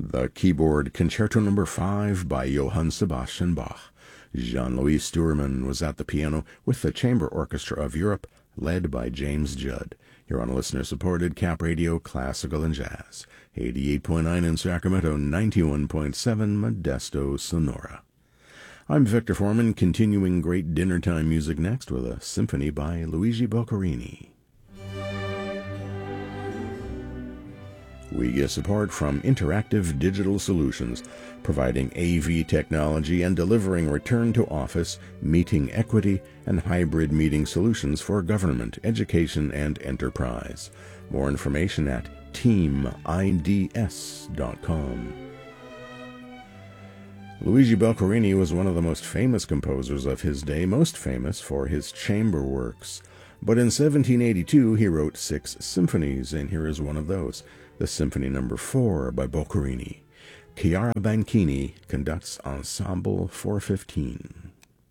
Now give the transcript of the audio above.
The keyboard Concerto No. 5 by Johann Sebastian Bach. Jean-Louis Stuermann was at the piano with the Chamber Orchestra of Europe, led by James Judd. You're on listener-supported Cap Radio Classical and Jazz. 88.9 in Sacramento, 91.7 Modesto, Sonora. I'm Victor Foreman, continuing great dinner-time music next with a symphony by Luigi Boccherini. We get support from Interactive Digital Solutions, providing AV technology and delivering return-to-office, meeting equity, and hybrid meeting solutions for government, education, and enterprise. More information at teamids.com. Luigi Boccherini was one of the most famous composers of his day, most famous for his chamber works. But in 1782 he wrote 6 symphonies, and here is one of those, the Symphony No. 4 by Boccherini. Chiara Banchini conducts Ensemble 415.